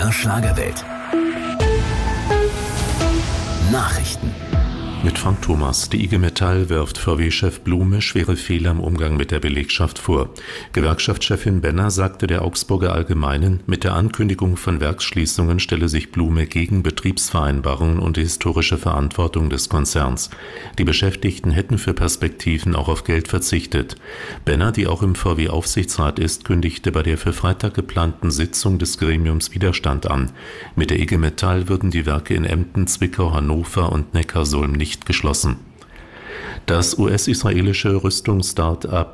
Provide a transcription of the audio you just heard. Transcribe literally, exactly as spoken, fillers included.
der Schlagerwelt. Nachrichten. Mit Frank Thomas. Die I G Metall wirft V W-Chef Blume schwere Fehler im Umgang mit der Belegschaft vor. Gewerkschaftschefin Benner sagte der Augsburger Allgemeinen, mit der Ankündigung von Werksschließungen stelle sich Blume gegen Betriebsvereinbarungen und die historische Verantwortung des Konzerns. Die Beschäftigten hätten für Perspektiven auch auf Geld verzichtet. Benner, die auch im V W-Aufsichtsrat ist, kündigte bei der für Freitag geplanten Sitzung des Gremiums Widerstand an. Mit der I G Metall würden die Werke in Emden, Zwickau, Hannover und Neckarsulm nicht geschlossen. Das U S-israelische Rüstungs-Start-up